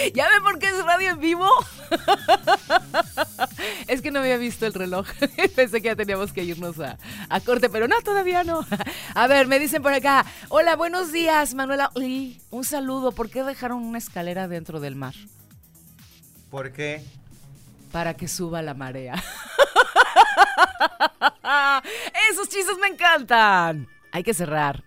¿Ya ven por qué es radio en vivo? Es que no había visto el reloj. Pensé que ya teníamos que irnos a corte, pero no, todavía no. A ver, me dicen por acá. Hola, buenos días, Manuela Lee. Un saludo. ¿Por qué dejaron una escalera dentro del mar? ¿Por qué? Para que suba la marea. Esos chistes me encantan. Hay que cerrar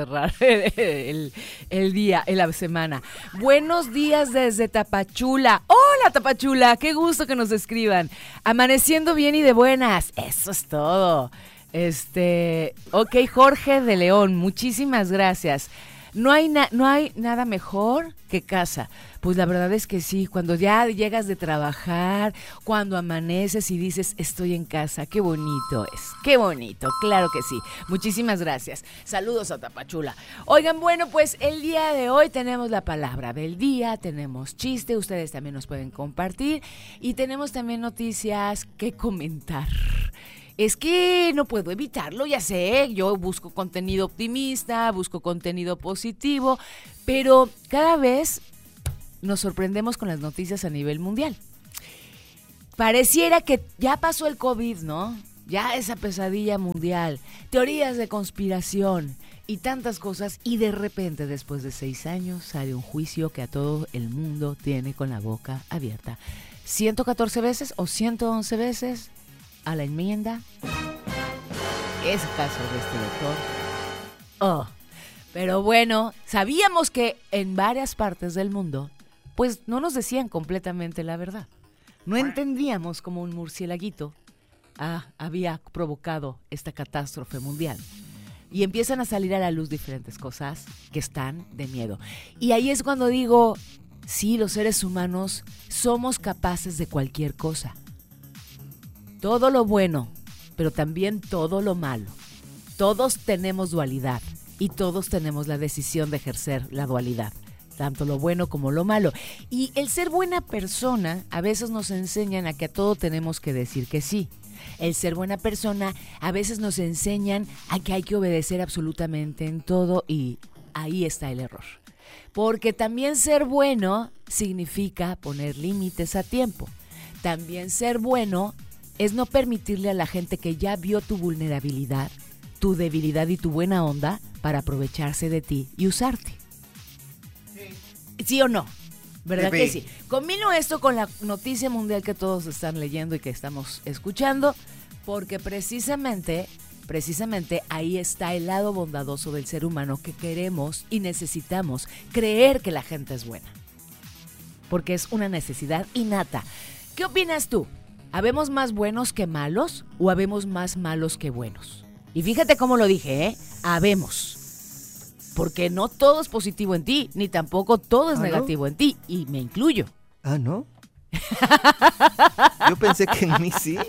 el día, la semana. Buenos días desde Tapachula. Hola, Tapachula, qué gusto que nos escriban. Amaneciendo bien y de buenas. Eso es todo. Ok, Jorge de León, muchísimas gracias. No hay nada mejor que casa. Pues la verdad es que sí, cuando ya llegas de trabajar, cuando amaneces y dices, estoy en casa, qué bonito es, qué bonito, claro que sí. Muchísimas gracias. Saludos a Tapachula. Oigan, bueno, pues el día de hoy tenemos la palabra del día, tenemos chiste, ustedes también nos pueden compartir y tenemos también noticias que comentar. Es que no puedo evitarlo, ya sé, yo busco contenido optimista, busco contenido positivo, pero cada vez nos sorprendemos con las noticias a nivel mundial. Pareciera que ya pasó el COVID, ¿no? Ya esa pesadilla mundial, teorías de conspiración y tantas cosas, y de repente, después de 6 años, sale un juicio que a todo el mundo tiene con la boca abierta. 114 veces o 111 veces a la enmienda. Es caso de este doctor. Oh, pero bueno, sabíamos que en varias partes del mundo, pues no nos decían completamente la verdad. No entendíamos cómo un murciélaguito había provocado esta catástrofe mundial. Y empiezan a salir a la luz diferentes cosas que están de miedo. Y ahí es cuando digo, sí, los seres humanos somos capaces de cualquier cosa. Todo lo bueno, pero también todo lo malo. Todos tenemos dualidad y todos tenemos la decisión de ejercer la dualidad, tanto lo bueno como lo malo. Y el ser buena persona a veces nos enseñan a que a todo tenemos que decir que sí. El ser buena persona a veces nos enseñan a que hay que obedecer absolutamente en todo, y ahí está el error. Porque también ser bueno significa poner límites a tiempo. También ser bueno es no permitirle a la gente que ya vio tu vulnerabilidad, tu debilidad y tu buena onda para aprovecharse de ti y usarte. ¿Sí o no? ¿Verdad que sí? Combino esto con la noticia mundial que todos están leyendo y que estamos escuchando, porque precisamente ahí está el lado bondadoso del ser humano, que queremos y necesitamos creer que la gente es buena, porque es una necesidad innata. ¿Qué opinas tú? ¿Habemos más buenos que malos o habemos más malos que buenos? Y fíjate cómo lo dije, ¿eh? Habemos. Porque no todo es positivo en ti, ni tampoco todo es negativo en ti, y me incluyo. Ah, ¿no? Yo pensé que en mí sí.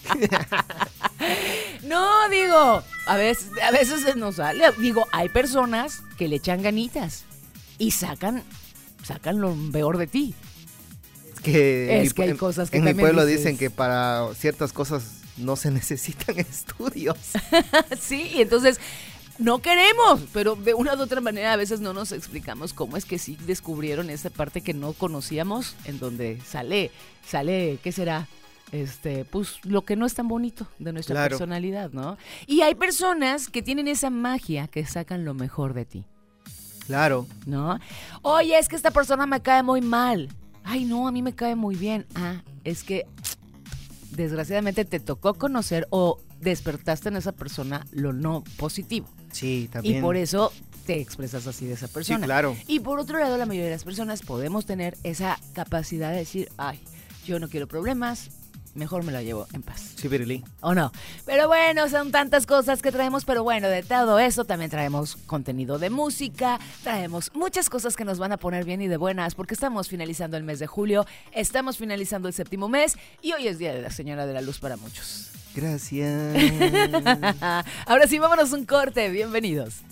No, digo, a veces se nos sale. Digo, hay personas que le echan ganitas y sacan lo peor de ti. Es que hay cosas que en mi pueblo dices, dicen que para ciertas cosas no se necesitan estudios. Sí, entonces no queremos, pero de una u otra manera a veces no nos explicamos cómo es que sí descubrieron esa parte que no conocíamos, en donde sale, ¿qué será? Pues lo que no es tan bonito de nuestra personalidad, ¿no? Y hay personas que tienen esa magia que sacan lo mejor de ti. Claro. ¿No? Oye, es que esta persona me cae muy mal. Ay, no, a mí me cae muy bien. Ah, es que desgraciadamente te tocó conocer o despertaste en esa persona lo no positivo. Sí, también. Y por eso te expresas así de esa persona. Sí, claro. Y por otro lado, la mayoría de las personas podemos tener esa capacidad de decir, ay, yo no quiero problemas, mejor me lo llevo en paz. Sí, Virili. ¿O no? Pero bueno, son tantas cosas que traemos, pero bueno, de todo eso también traemos contenido de música, traemos muchas cosas que nos van a poner bien y de buenas, porque estamos finalizando el mes de julio, estamos finalizando el 7º mes y hoy es Día de la Señora de la Luz para muchos. Gracias. Ahora sí, vámonos un corte, bienvenidos.